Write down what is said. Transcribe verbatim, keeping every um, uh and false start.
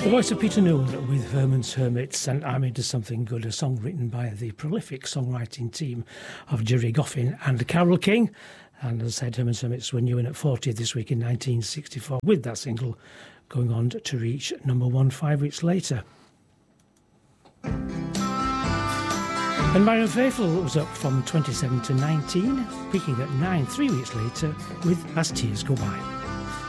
The voice of Peter Newell with Herman's Hermits and I'm Into Something Good, a song written by the prolific songwriting team of Jerry Goffin and Carole King. And as I said, Herman's Hermits were new in at forty this week in nineteen sixty-four, with that single going on to reach number one five weeks later. And Marianne Faithfull was up from twenty-seven to nineteen, peaking at nine three weeks later with As Tears Go By.